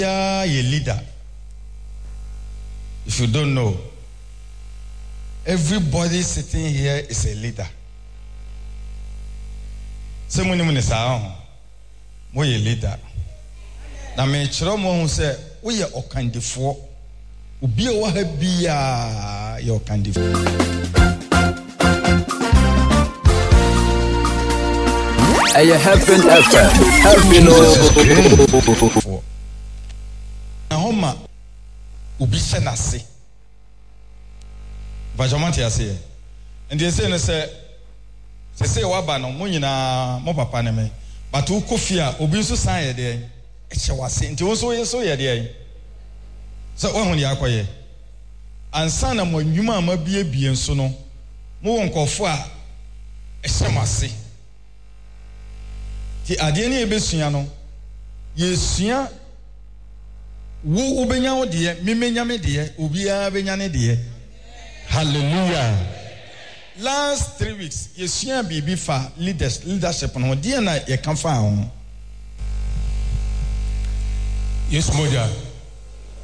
a leader. If you don't know, everybody sitting here is a leader. Someone is a leader. Na me chiro mo hu se wo ye okandifo obi o ha bia ye okandifo Aye heaven na homa obi se na se vajamante ase ndi se no se wa ba no mo nyina mo papa ne me but wo kofia obi so san ye de eche wase nti wo so ye de so wo hu ne akoye ansa na mo nwuma ama bie nso no mo won kofo a eche mase ti ade ne ebesua no yesua wo benya wo de memenya me de obi a benya ne de hallelujah. Last 3 weeks yesua bibi fa leadership no de na ye kan fa ho. Yes, Moja.